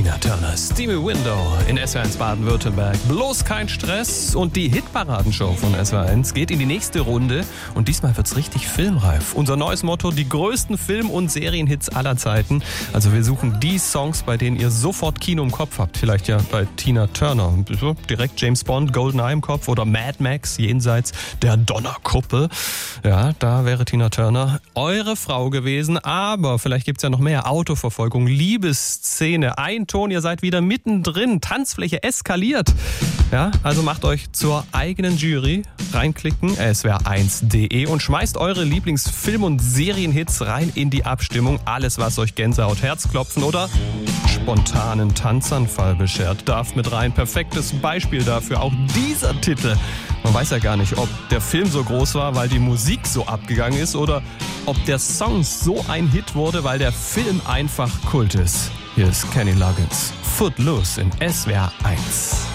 Tina Turner, Steamy Window in SWR1 Baden-Württemberg. Bloß kein Stress und die Hitparadenshow von SWR1 geht in die nächste Runde und diesmal wird's richtig filmreif. Unser neues Motto, die größten Film- und Serienhits aller Zeiten. Also wir suchen die Songs, bei denen ihr sofort Kino im Kopf habt. Vielleicht ja bei Tina Turner, direkt James Bond, GoldenEye im Kopf oder Mad Max, jenseits der Donnerkuppe. Ja, da wäre Tina Turner eure Frau gewesen, aber vielleicht gibt's ja noch mehr. Autoverfolgung, Liebesszene, ein Ton, ihr seid wieder mittendrin, Tanzfläche eskaliert. Ja, also macht euch zur eigenen Jury, reinklicken, swr1.de und schmeißt eure Lieblingsfilm- und Serienhits rein in die Abstimmung. Alles, was euch Gänsehaut, Herzklopfen oder spontanen Tanzanfall beschert, darf mit rein. Perfektes Beispiel dafür, auch dieser Titel. Man weiß ja gar nicht, ob der Film so groß war, weil die Musik so abgegangen ist oder ob der Song so ein Hit wurde, weil der Film einfach Kult ist. Hier ist Kenny Loggins, Footloose in SWR 1.